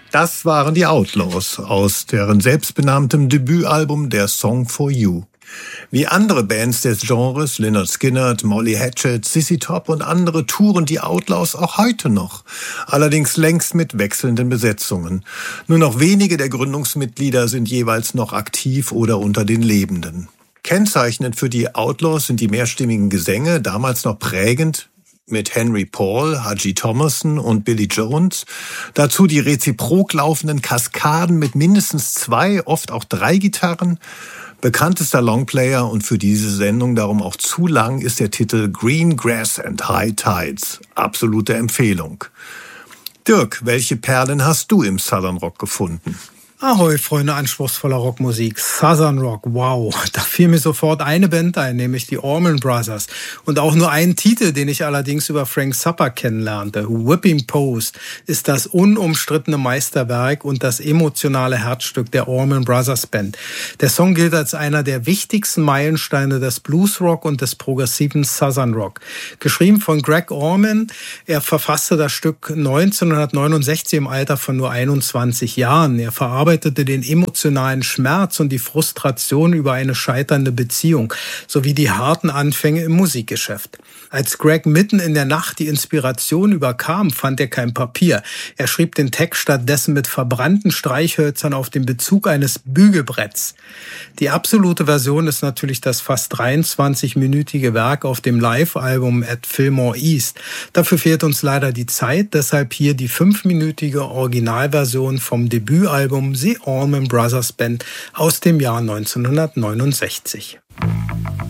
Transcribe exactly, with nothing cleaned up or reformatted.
Das waren die Outlaws aus deren selbstbenanntem Debütalbum Der Song for You. Wie andere Bands des Genres, Lynyrd Skynyrd, Molly Hatchet, Sissy Top und andere touren die Outlaws auch heute noch. Allerdings längst mit wechselnden Besetzungen. Nur noch wenige der Gründungsmitglieder sind jeweils noch aktiv oder unter den Lebenden. Kennzeichnend für die Outlaws sind die mehrstimmigen Gesänge, damals noch prägend, mit Henry Paul, Haji Thomason und Billy Jones. Dazu die reziprok laufenden Kaskaden mit mindestens zwei, oft auch drei Gitarren. Bekanntester Longplayer und für diese Sendung darum auch zu lang ist der Titel Green Grass and High Tides. Absolute Empfehlung. Dirk, welche Perlen hast du im Southern Rock gefunden? Ahoi, Freunde anspruchsvoller Rockmusik. Southern Rock, wow. Da fiel mir sofort eine Band ein, nämlich die Allman Brothers. Und auch nur einen Titel, den ich allerdings über Frank Zappa kennenlernte. Whipping Post ist das unumstrittene Meisterwerk und das emotionale Herzstück der Allman Brothers Band. Der Song gilt als einer der wichtigsten Meilensteine des Bluesrock und des progressiven Southern Rock. Geschrieben von Greg Allman. Er verfasste das Stück neunzehnhundertneunundsechzig im Alter von nur einundzwanzig Jahren. Er verarbeitet den emotionalen Schmerz und die Frustration über eine scheiternde Beziehung sowie die harten Anfänge im Musikgeschäft. Als Greg mitten in der Nacht die Inspiration überkam, fand er kein Papier. Er schrieb den Text stattdessen mit verbrannten Streichhölzern auf den Bezug eines Bügelbretts. Die absolute Version ist natürlich das fast dreiundzwanzig-minütige Werk auf dem Live-Album At Fillmore East. Dafür fehlt uns leider die Zeit, deshalb hier die fünfminütige Originalversion vom Debütalbum The Allman Brothers Band aus dem Jahr neunzehnhundertneunundsechzig.